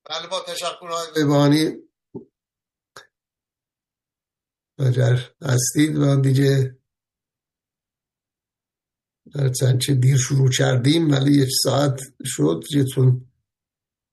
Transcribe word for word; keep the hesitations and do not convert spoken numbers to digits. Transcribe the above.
بله با تشکر های بهبانی اگر هستید و دیگه هرچند چه دیر شروع کردیم ولی یک ساعت شد، یتون